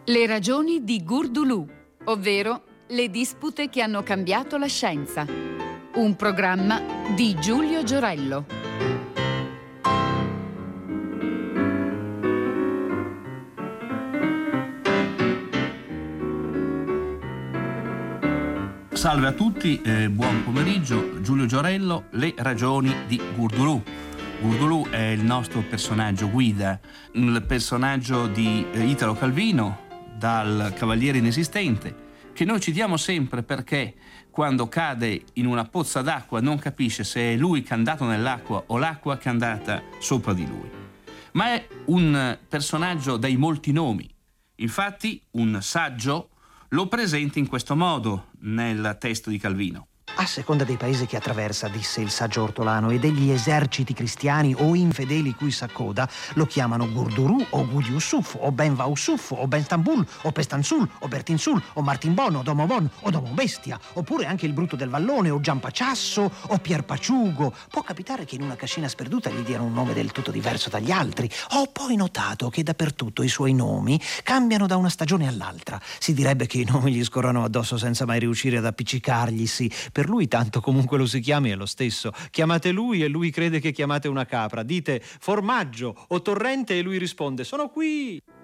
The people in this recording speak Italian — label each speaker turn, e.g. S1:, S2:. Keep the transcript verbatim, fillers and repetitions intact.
S1: Le ragioni di Gurdulù, ovvero le dispute che hanno cambiato la scienza. Un programma di Giulio Giorello.
S2: Salve a tutti, eh, buon pomeriggio, Giulio Giorello, le ragioni di Gurdulù. Gurdulù è il nostro personaggio guida, il personaggio di eh, Italo Calvino, dal Cavaliere Inesistente, che noi citiamo sempre perché quando cade in una pozza d'acqua non capisce se è lui che è andato nell'acqua o l'acqua che è andata sopra di lui. Ma è un personaggio dai molti nomi. Infatti un saggio lo presenta in questo modo nel testo di Calvino.
S3: A seconda dei paesi che attraversa, disse il saggio ortolano, e degli eserciti cristiani o infedeli cui s'accoda, lo chiamano Gurdurù o Gudi Usuf o Ben Vausuf o Ben Stambul o Pestansul o Bertinsul o Martinbon o Domobon o Domobestia, oppure anche il Brutto del Vallone o Giampaciasso o Pierpaciugo. Può capitare che in una cascina sperduta gli diano un nome del tutto diverso dagli altri. Ho poi notato che dappertutto i suoi nomi cambiano da una stagione all'altra. Si direbbe che i nomi gli scorrono addosso senza mai riuscire ad appiccicarglisi. Per lui tanto comunque lo si chiami è lo stesso. Chiamate lui e lui crede che chiamate una capra. Dite formaggio o torrente e lui risponde sono qui.